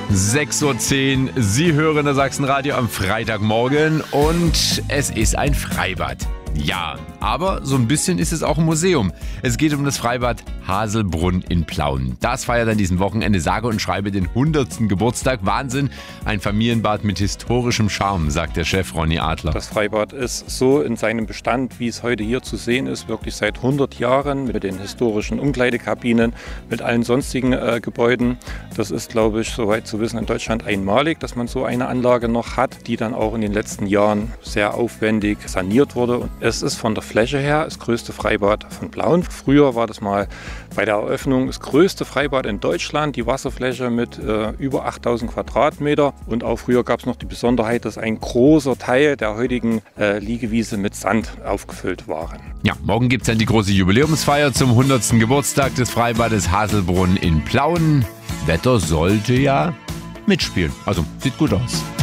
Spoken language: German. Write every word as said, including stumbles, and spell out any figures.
sechs Uhr zehn, Sie hören das Sachsenradio am Freitagmorgen und es ist ein Freibad. Ja, aber so ein bisschen ist es auch ein Museum. Es geht um das Freibad Haselbrunn in Plauen. Das feiert an diesem Wochenende sage und schreibe den hundertsten Geburtstag. Wahnsinn, ein Familienbad mit historischem Charme, sagt der Chef Ronny Adler. Das Freibad ist so in seinem Bestand, wie es heute hier zu sehen ist, wirklich seit hundert Jahren mit den historischen Umkleidekabinen, mit allen sonstigen äh, Gebäuden. Das ist, glaube ich, soweit zu wissen, in Deutschland einmalig, dass man so eine Anlage noch hat, die dann auch in den letzten Jahren sehr aufwendig saniert wurde. Und es ist von der Fläche her das größte Freibad von Plauen. Früher war das mal bei der Eröffnung das größte Freibad in Deutschland, die Wasserfläche mit äh, über achttausend Quadratmeter. Und auch früher gab es noch die Besonderheit, dass ein großer Teil der heutigen äh, Liegewiese mit Sand aufgefüllt waren. Ja, morgen gibt es dann die große Jubiläumsfeier zum hundertsten Geburtstag des Freibades Haselbrunn in Plauen. Wetter sollte ja mitspielen, also sieht gut aus.